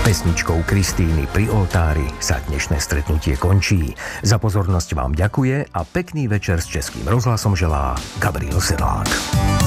Pesničkou Kristíny Pri oltári sa dnešné stretnutie končí. Za pozornosť vám ďakuje a pekný večer s Českým rozhlasom želá Gabriel Sedlák.